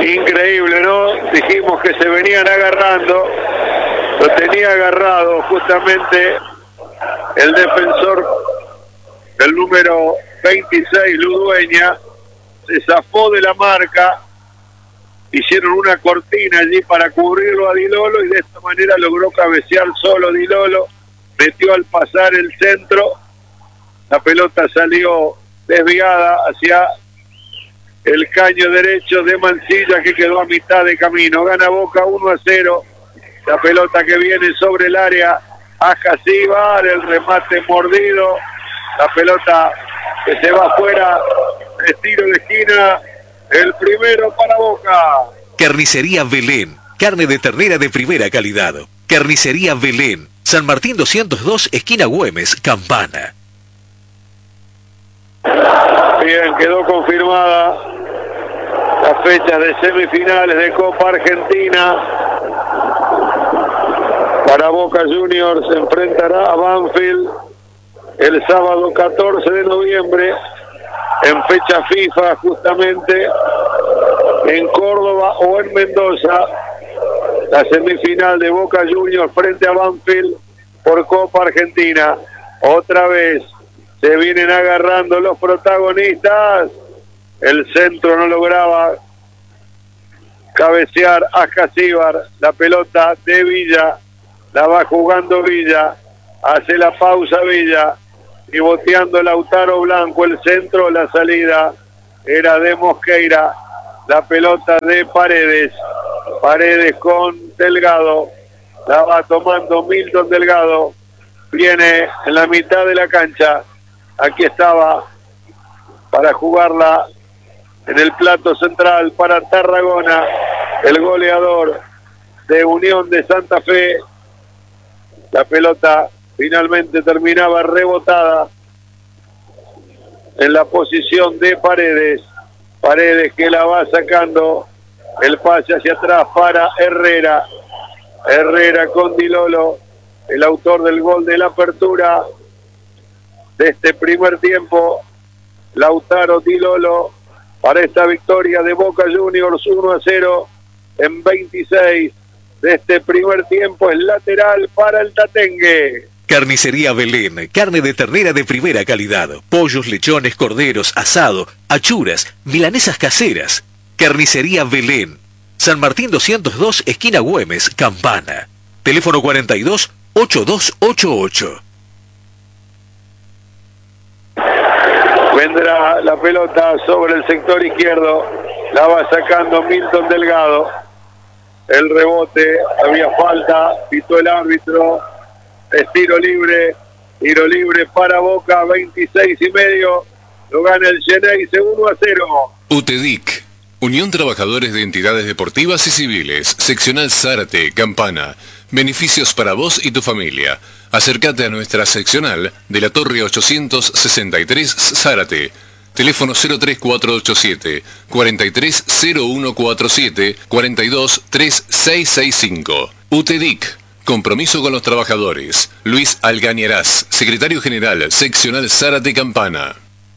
Increíble, ¿no? Dijimos que se venían agarrando, lo tenía agarrado justamente el defensor del número 26, Ludueña, se zafó de la marca, hicieron una cortina allí para cubrirlo a Di Lolo y de esta manera logró cabecear solo Di Lolo, metió al pasar el centro, la pelota salió desviada hacia el caño derecho de Mansilla, que quedó a mitad de camino. Gana Boca 1-0, la pelota que viene sobre el área a Jasíbar, el remate mordido, la pelota que se va afuera, estilo de esquina, el primero para Boca. Carnicería Belén, carne de ternera de primera calidad. Carnicería Belén, San Martín 202, esquina Güemes, Campana. Bien, quedó confirmada las fechas de semifinales de Copa Argentina. Para Boca Juniors se enfrentará a Banfield el sábado 14 de noviembre en fecha FIFA, justamente en Córdoba o en Mendoza. La semifinal de Boca Juniors frente a Banfield por Copa Argentina. Otra vez se vienen agarrando los protagonistas. El centro no lograba cabecear a Jasíbar. La pelota de Villa, la va jugando Villa, hace la pausa Villa, pivoteando Lautaro Blanco, el centro, la salida era de Mosqueira, la pelota de Paredes, Paredes con Delgado, la va tomando Milton Delgado, viene en la mitad de la cancha, aquí estaba para jugarla en el plato central para Tarragona, el goleador de Unión de Santa Fe. La pelota finalmente terminaba rebotada en la posición de Paredes. Paredes que la va sacando, el pase hacia atrás para Herrera. Herrera con Di Lolo, el autor del gol de la apertura de este primer tiempo. Lautaro Di Lolo para esta victoria de Boca Juniors 1-0 en 26 de este primer tiempo. Es lateral para el Tatengue. Carnicería Belén, carne de ternera de primera calidad. Pollos, lechones, corderos, asado, achuras, milanesas caseras. Carnicería Belén, San Martín 202, esquina Güemes, Campana. Teléfono 42-8288. Vendrá la pelota sobre el sector izquierdo, la va sacando Milton Delgado. El rebote, había falta, pitó el árbitro, es tiro libre para Boca, 26:30, lo gana el Geneise 1-0. UTEDIC, Unión Trabajadores de Entidades Deportivas y Civiles, Seccional Zárate, Campana. Beneficios para vos y tu familia. Acércate a nuestra seccional de la Torre 863 Zárate. Teléfono 03487 430147 423665. UTEDIC. Compromiso con los trabajadores. Luis Algañarás, Secretario General, Seccional Zárate Campana.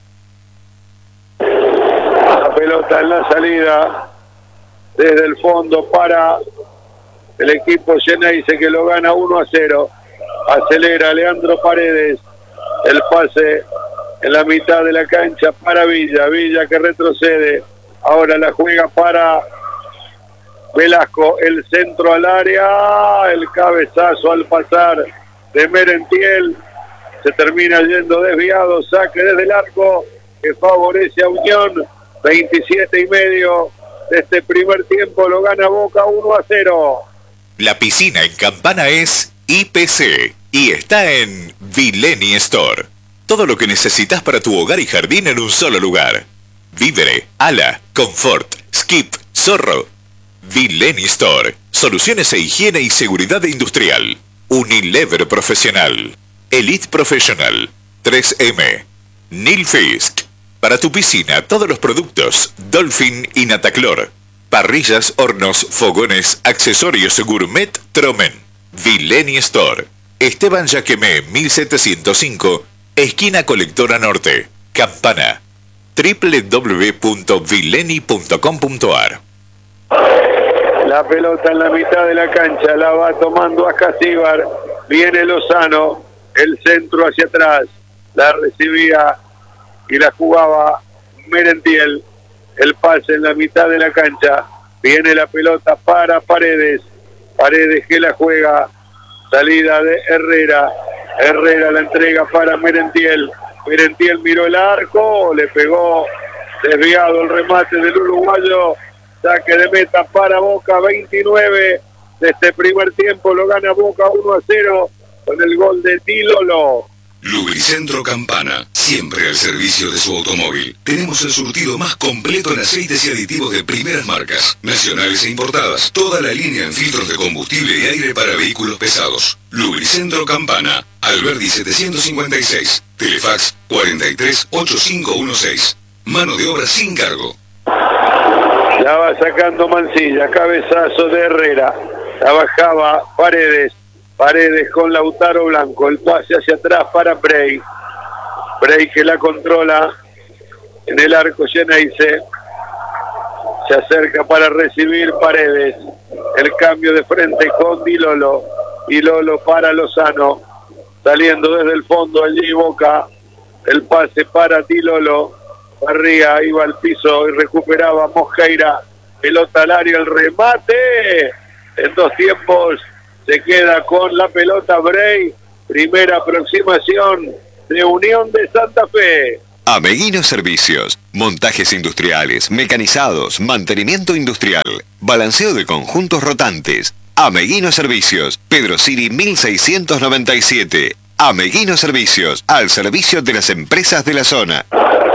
La pelota en la salida desde el fondo para el equipo Geneise, que lo gana 1-0. Acelera Leandro Paredes, el pase en la mitad de la cancha para Villa, Villa que retrocede, ahora la juega para Velasco, el centro al área, el cabezazo al pasar de Merentiel, se termina yendo desviado, saque desde el arco que favorece a Unión. 27:30 de este primer tiempo, lo gana Boca 1-0. La piscina en Campana es IPC y está en Vileni Store. Todo lo que necesitas para tu hogar y jardín en un solo lugar. Vívere, ala, confort, skip, zorro. Vileni Store. Soluciones e higiene y seguridad industrial. Unilever Profesional. Elite Professional. 3M. Nilfisk. Para tu piscina, todos los productos Dolphin y Nataclor. Parrillas, hornos, fogones, accesorios gourmet Tromen. Vileni Store. Esteban Yaquemé, 1705, esquina Colectora Norte, Campana. www.vileni.com.ar. La pelota en la mitad de la cancha, la va tomando Ascasíbar, viene Lozano, el centro hacia atrás, la recibía y la jugaba Merentiel, el pase en la mitad de la cancha, viene la pelota para Paredes, Paredes que la juega, salida de Herrera, Herrera la entrega para Merentiel, Merentiel miró el arco, le pegó desviado el remate del uruguayo, saque de meta para Boca, 29 de este primer tiempo, lo gana Boca 1-0 con el gol de Di Lolo. Lubricentro Campana, siempre al servicio de su automóvil. Tenemos el surtido más completo en aceites y aditivos de primeras marcas, nacionales e importadas. Toda la línea en filtros de combustible y aire para vehículos pesados. Lubricentro Campana, Alberdi 756, Telefax 438516. Mano de obra sin cargo. La va sacando Mancilla, cabezazo de Herrera, la bajaba Paredes, Paredes con Lautaro Blanco, el pase hacia atrás para Brey, Brey que la controla en el arco Geneise, se acerca para recibir Paredes, el cambio de frente con Di Lolo, Di Lolo para Lozano, saliendo desde el fondo allí Boca, el pase para Di Lolo, Barría iba al piso y recuperaba Mosqueira, pelota al área, el remate, en dos tiempos se queda con la pelota Brey, primera aproximación de Unión de Santa Fe. Ameguino Servicios, montajes industriales, mecanizados, mantenimiento industrial, balanceo de conjuntos rotantes. Ameguino Servicios, Pedro Siri 1697. Ameguino Servicios, al servicio de las empresas de la zona.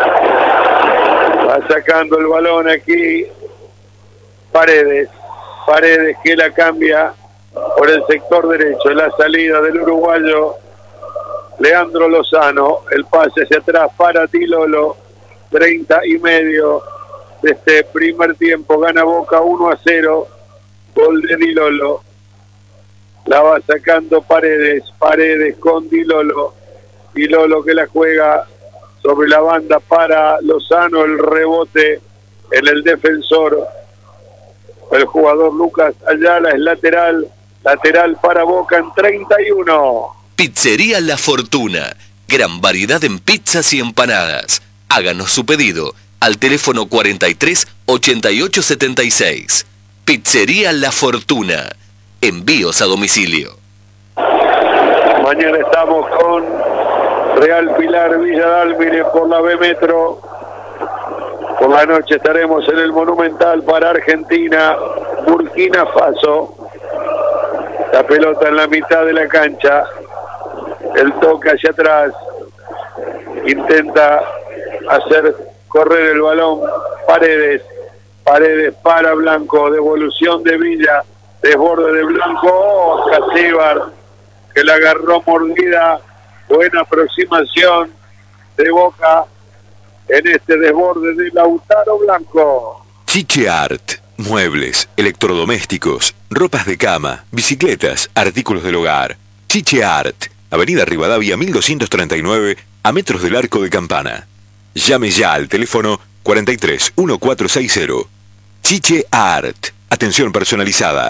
Va sacando el balón aquí Paredes, Paredes que la cambia por el sector derecho, la salida del uruguayo Leandro Lozano, el pase hacia atrás para Di Lolo, 30 y medio de este primer tiempo, gana Boca 1-0, gol de Di Lolo, la va sacando Paredes, Paredes con Di Lolo, Di Lolo que la juega sobre la banda para Lozano, el rebote en el defensor, el jugador Lucas Ayala es lateral, lateral para Boca en 31. Pizzería La Fortuna, gran variedad en pizzas y empanadas. Háganos su pedido al teléfono 43 88 76. Pizzería La Fortuna, envíos a domicilio. Mañana estamos con Real Pilar Villa Dálmine por la B Metro. Por la noche estaremos en el Monumental para Argentina, Burkina Faso. La pelota en la mitad de la cancha, el toque hacia atrás, intenta hacer correr el balón Paredes, Paredes para Blanco, devolución de Villa, desborde de Blanco, Casíbar que la agarró mordida, buena aproximación de Boca en este desborde de Lautaro Blanco. Chiche Art, muebles, electrodomésticos, ropas de cama, bicicletas, artículos del hogar. Chiche Art, Avenida Rivadavia 1239, a metros del Arco de Campana. Llame ya al teléfono 43 1460. Chiche Art, atención personalizada.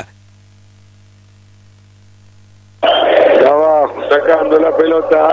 Abajo sacando la pelota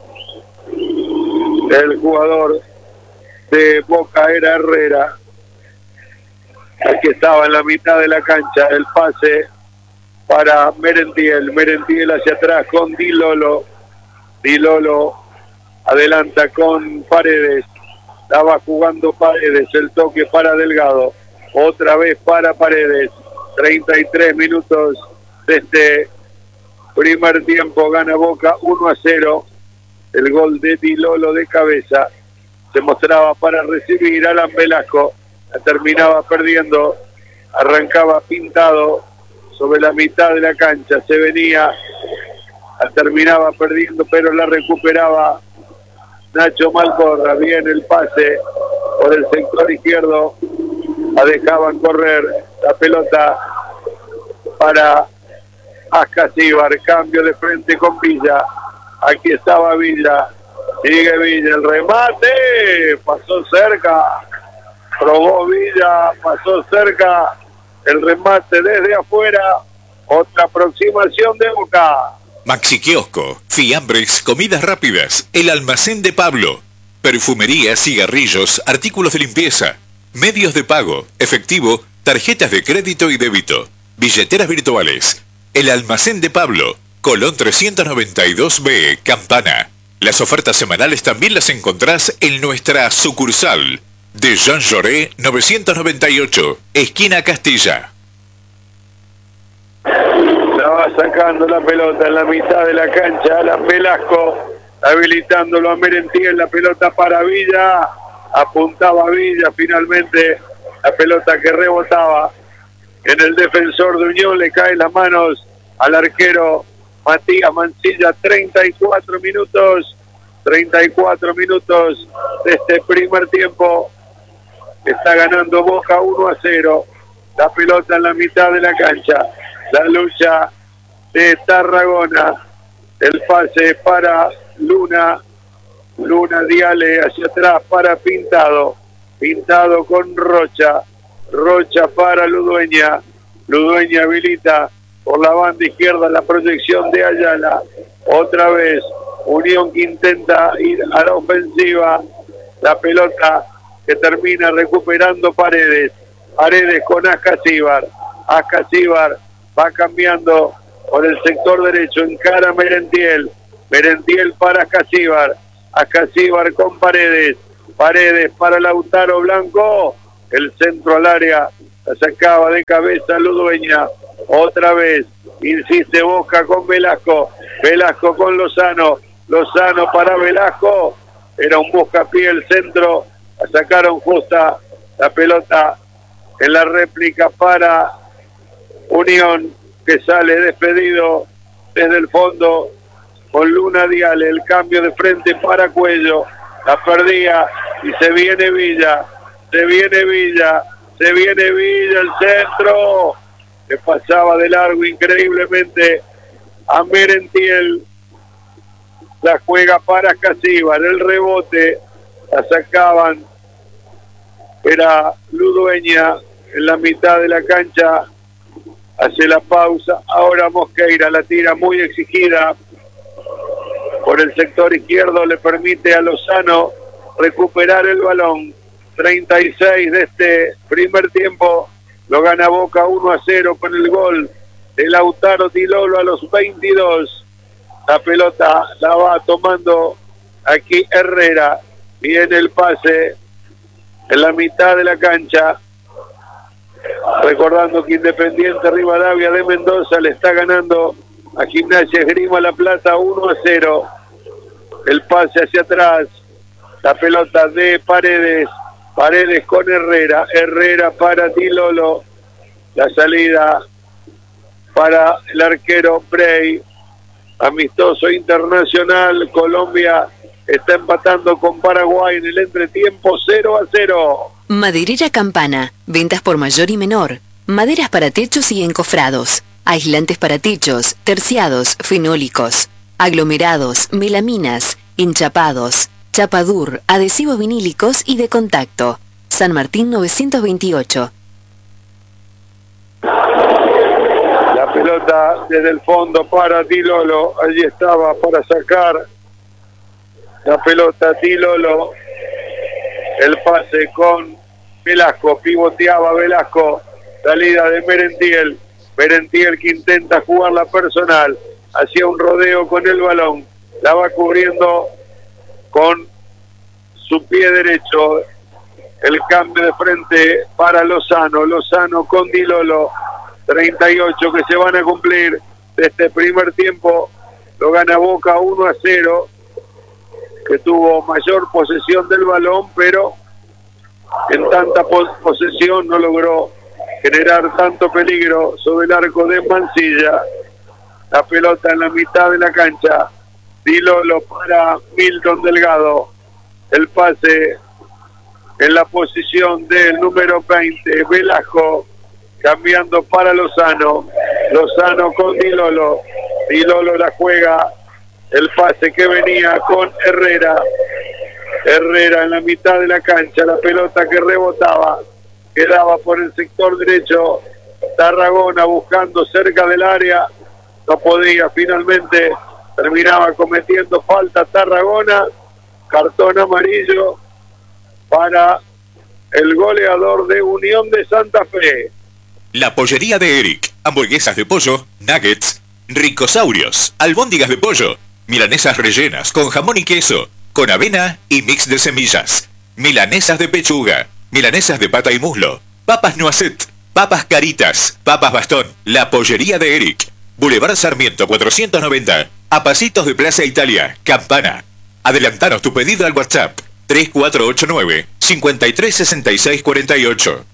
el jugador de Boca era Herrera, el que estaba en la mitad de la cancha, el pase para Merentiel, Merentiel hacia atrás con Di Lolo, Di Lolo adelanta con Paredes, estaba jugando Paredes, el toque para Delgado, otra vez para Paredes, 33 minutos de este primer tiempo, gana Boca 1-0, el gol de Di Lolo de cabeza, se mostraba para recibir Alan Velasco, la terminaba perdiendo, arrancaba pintado sobre la mitad de la cancha, se venía, la terminaba perdiendo, pero la recuperaba Nacho Malcorra, bien el pase por el sector izquierdo, la dejaban correr, la pelota para Ascasíbar, cambio de frente con Villa, aquí estaba Villa, sigue Villa, el remate, pasó cerca, probó Villa, pasó cerca el remate desde afuera, otra aproximación de Boca. Maxi Kiosco, fiambres, comidas rápidas, el almacén de Pablo, perfumería, cigarrillos, artículos de limpieza, medios de pago, efectivo, tarjetas de crédito y débito, billeteras virtuales, el almacén de Pablo, Colón 392B, Campana. Las ofertas semanales también las encontrás en nuestra sucursal de Jean Jaurès 998, esquina Castilla. La va sacando la pelota en la mitad de la cancha, Alan Velasco, habilitándolo a Merentiel, la pelota para Villa, apuntaba Villa, finalmente la pelota que rebotaba en el defensor de Unión, le cae las manos al arquero Matías Mancilla. 34 minutos de este primer tiempo, está ganando Boca 1-0, la pelota en la mitad de la cancha, la lucha de Tarragona, el pase para Luna Diale hacia atrás para Pintado con Rocha para Ludueña habilita por la banda izquierda la proyección de Ayala, otra vez Unión que intenta ir a la ofensiva, la pelota que termina recuperando Paredes con Ascasíbar va cambiando por el sector derecho, encara Merentiel para Ascasíbar con Paredes para Lautaro Blanco, el centro al área, la sacaba de cabeza Ludueña, otra vez insiste Boca con Velasco con Lozano para Velasco, era un buscapié el centro, la sacaron justa, la pelota en la réplica para Unión, que sale despedido desde el fondo con Luna Diale, el cambio de frente para Cuello, la perdía y se viene Villa, el centro, que pasaba de largo increíblemente a Merentiel, la juega para Ascasíbar, el rebote, la sacaban, era Ludueña en la mitad de la cancha, hace la pausa, ahora Mosqueira la tira muy exigida por el sector izquierdo, le permite a Lozano recuperar el balón. 36 de este primer tiempo, lo gana Boca 1-0 con el gol de Lautaro Tilolo a los 22. La pelota la va tomando aquí Herrera, viene el pase en la mitad de la cancha, recordando que Independiente Rivadavia de Mendoza le está ganando a Gimnasia Esgrima La Plata 1-0. El pase hacia atrás, la pelota de Paredes con Herrera para Tilolo, la salida para el arquero Bray, amistoso internacional. Colombia está empatando con Paraguay en el entretiempo 0-0. Maderera Campana, ventas por mayor y menor, maderas para techos y encofrados, aislantes para techos, terciados, fenólicos, aglomerados, melaminas, enchapados, chapadur, adhesivos vinílicos y de contacto. San Martín 928. La pelota desde el fondo para Tilolo, allí estaba para sacar la pelota Tilolo, el pase con Velasco, pivoteaba Velasco, salida de Merentiel que intenta jugar la personal, hacía un rodeo con el balón, la va cubriendo con su pie derecho, el cambio de frente para Lozano con Tilolo. 38 que se van a cumplir de este primer tiempo, lo gana Boca 1-0, que tuvo mayor posesión del balón, pero en tanta posesión no logró generar tanto peligro sobre el arco de Mancilla. La pelota en la mitad de la cancha, Tilolo para Milton Delgado, el pase en la posición del número 20, Velasco, cambiando para Lozano con Tilolo la juega, el pase que venía con Herrera en la mitad de la cancha, la pelota que rebotaba, quedaba por el sector derecho Tarragona buscando cerca del área, no podía, finalmente terminaba cometiendo falta Tarragona, cartón amarillo para el goleador de Unión de Santa Fe. La pollería de Eric. Hamburguesas de pollo, nuggets, ricosaurios, albóndigas de pollo, milanesas rellenas con jamón y queso, con avena y mix de semillas, milanesas de pechuga, milanesas de pata y muslo, papas noisette, papas caritas, papas bastón. La pollería de Eric. Boulevard Sarmiento 490, a pasitos de Plaza Italia, Campana. Adelantanos tu pedido al WhatsApp 3489 536648.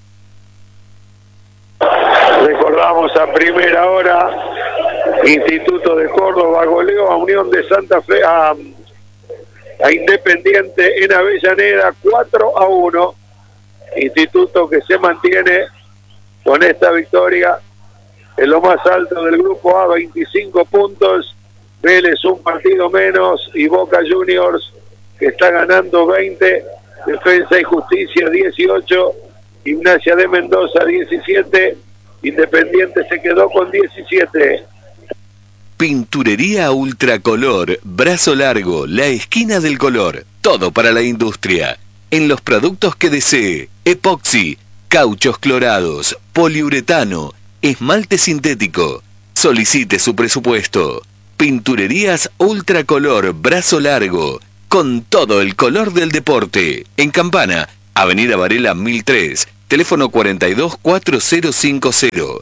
Recordamos a primera hora, Instituto de Córdoba goleó a Unión de Santa Fe, a Independiente en Avellaneda 4-1. Instituto que se mantiene con esta victoria en lo más alto del grupo A, 25 puntos. Vélez un partido menos y Boca Juniors que está ganando 20, Defensa y Justicia 18, Gimnasia de Mendoza 17, Independiente se quedó con 17. Pinturería Ultracolor, Brazo Largo, la esquina del color. Todo para la industria. En los productos que desee: epoxi, cauchos clorados, poliuretano, esmalte sintético. Solicite su presupuesto. Pinturerías Ultracolor, Brazo Largo, con todo el color del deporte. En Campana, Avenida Varela 1003, teléfono 424050.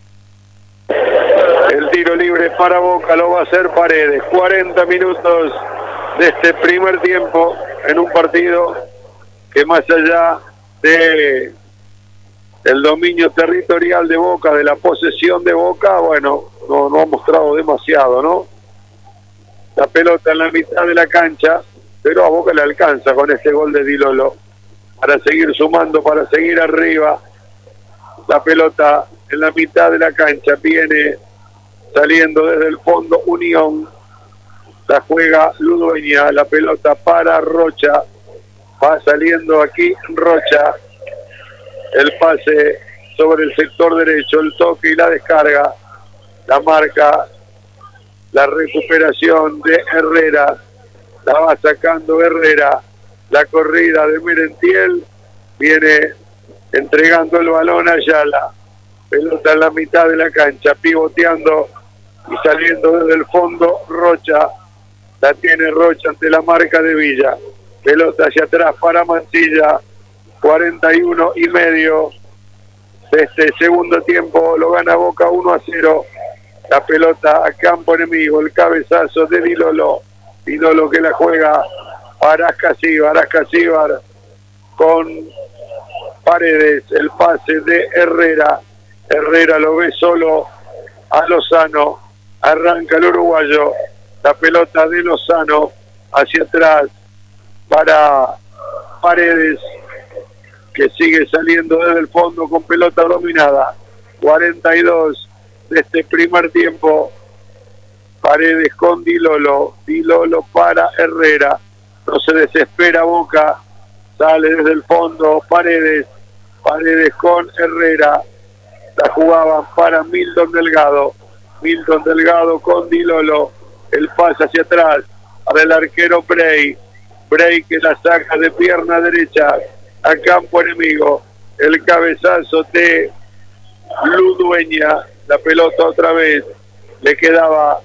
El tiro libre para Boca lo va a hacer Paredes. 40 minutos de este primer tiempo en un partido que, más allá de el dominio territorial de Boca, de la posesión de Boca, bueno, no ha mostrado demasiado, ¿no? La pelota en la mitad de la cancha, pero a Boca le alcanza con este gol de Di Lolo para seguir sumando, para seguir arriba. La pelota en la mitad de la cancha, viene saliendo desde el fondo Unión, la juega Ludueña, la pelota para Rocha, va saliendo aquí Rocha, el pase sobre el sector derecho, el toque y la descarga, la marca, la recuperación de Herrera, la va sacando Herrera, la corrida de Merentiel, viene entregando el balón a Ayala, pelota en la mitad de la cancha, pivoteando y saliendo desde el fondo Rocha, la tiene Rocha ante la marca de Villa, pelota hacia atrás para Mancilla, 41 y medio de este segundo tiempo, lo gana Boca 1-0, la pelota a campo enemigo, el cabezazo de Di Lolo que la juega para Ascasíbar con Paredes, el pase de Herrera lo ve solo a Lozano, arranca el uruguayo, la pelota de Lozano hacia atrás para Paredes, que sigue saliendo desde el fondo con pelota dominada. 42 de este primer tiempo. Paredes con Di Lolo para Herrera, no se desespera Boca, sale desde el fondo Paredes con Herrera, la jugaban para Milton Delgado con Di Lolo, el pase hacia atrás para el arquero Bray que la saca de pierna derecha a campo enemigo, el cabezazo de Ludueña, la pelota otra vez le quedaba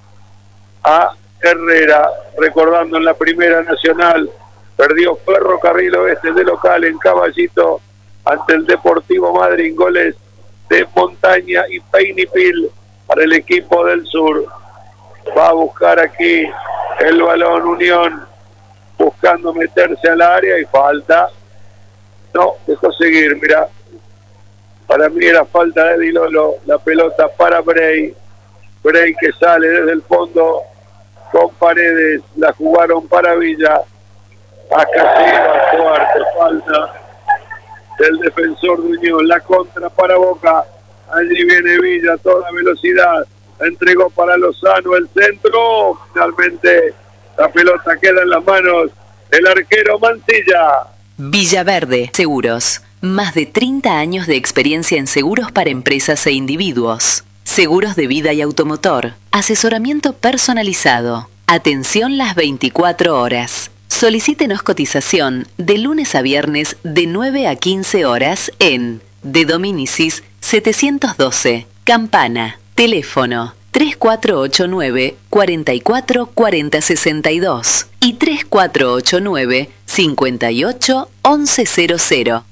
a Herrera, recordando en la Primera Nacional, perdió Ferrocarril Oeste de local en Caballito ante el Deportivo Madryn, goles de Montaña y Peinipil para el equipo del sur. Va a buscar aquí el balón Unión, buscando meterse al área y falta. No, dejó seguir, mira. Para mí era falta de Di Lolo, la pelota para Bray que sale desde el fondo con Paredes, la jugaron para Villa, acá se iba fuerte, falta del defensor de Unión, la contra para Boca, allí viene Villa a toda velocidad, la entregó para Lozano, el centro, finalmente la pelota queda en las manos del arquero Mancilla. Villaverde Seguros. Más de 30 años de experiencia en seguros para empresas e individuos. Seguros de vida y automotor. Asesoramiento personalizado. Atención las 24 horas. Solicítenos cotización de lunes a viernes de 9 a 15 horas en De Dominicis 712, Campana. Teléfono 3489 44 40 62 y 3489 58 1100.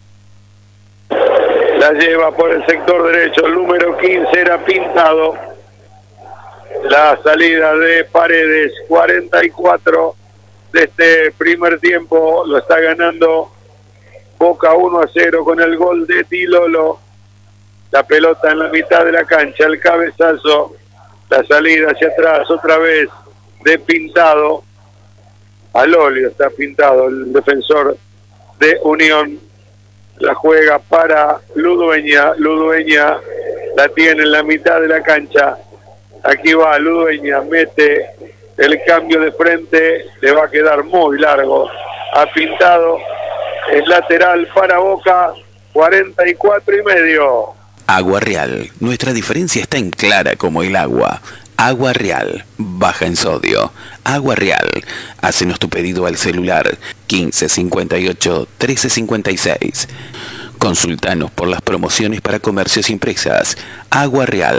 La lleva por el sector derecho, el número 15 era Pintado. La salida de Paredes, 44 de este primer tiempo, lo está ganando Boca 1-0 con el gol de Tilolo. La pelota en la mitad de la cancha, el cabezazo, la salida hacia atrás otra vez de Pintado. Al óleo está Pintado, el defensor de Unión. La juega para Ludueña. Ludueña la tiene en la mitad de la cancha. Aquí va Ludueña, mete el cambio de frente, le va a quedar muy largo. Ha Pintado, es lateral para Boca, 44,5. Agua Real. Nuestra diferencia está en clara como el agua. Agua Real. Baja en sodio. Agua Real. Hácenos tu pedido al celular 15 58 13 56. Consultanos por las promociones para comercios impresas. Agua Real.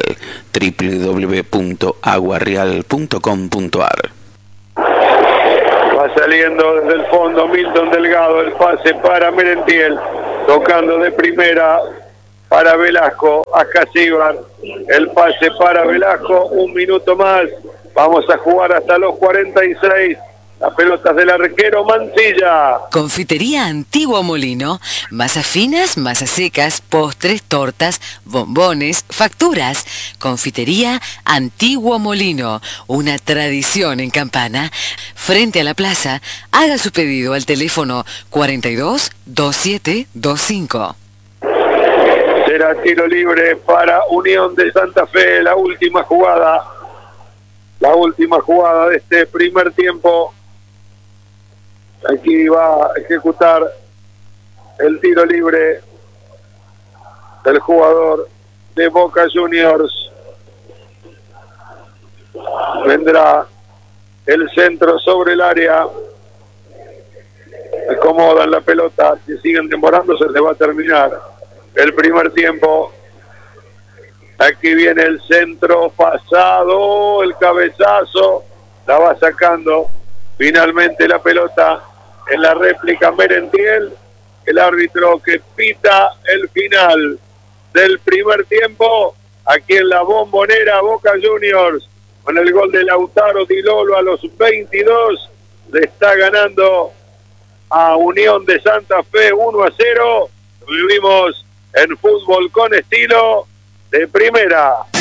www.aguareal.com.ar. Va saliendo desde el fondo Milton Delgado, el pase para Merentiel, tocando de primera para Velasco, a Casíbar, el pase para Velasco, un minuto más, vamos a jugar hasta los 46, la pelota del arquero Mancilla. Confitería Antiguo Molino, masas finas, masas secas, postres, tortas, bombones, facturas. Confitería Antiguo Molino, una tradición en Campana. Frente a la plaza, haga su pedido al teléfono 42 27 25. Será tiro libre para Unión de Santa Fe, la última jugada de este primer tiempo. Aquí va a ejecutar el tiro libre del jugador de Boca Juniors. Vendrá el centro sobre el área. Acomodan la pelota. Si siguen demorándose, se va a terminar el primer tiempo. Aquí viene el centro pasado, el cabezazo, la va sacando finalmente la pelota en la réplica Merentiel, el árbitro que pita el final del primer tiempo aquí en la Bombonera. Boca Juniors con el gol de Lautaro Tilolo a los 22 le está ganando a Unión de Santa Fe 1-0. Vivimos en Fútbol con Estilo de Primera.